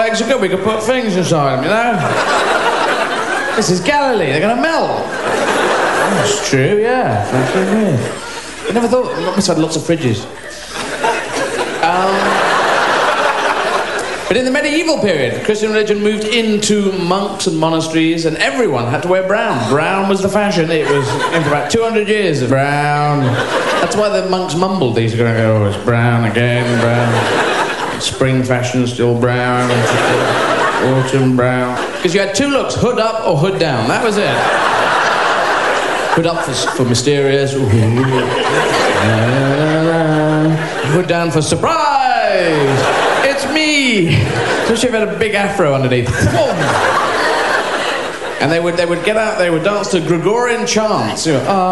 legs are good, we could put things inside them, you know? This is Galilee, they're going to melt. That's true, yeah. I never thought... I must have had lots of fridges. But in the medieval period, the Christian religion moved into monks and monasteries, and everyone had to wear brown. Brown was the fashion. It was, in for about 200 years of brown. That's why the monks mumbled. These are going to go, oh, it's brown again, brown. Spring fashion, still brown. Autumn brown. Because you had two looks, hood up or hood down. That was it. Hood up for mysterious. Hood down for surprise. It's me! Especially if you had a big afro underneath. And they would get out, they would dance to Gregorian chants. You know,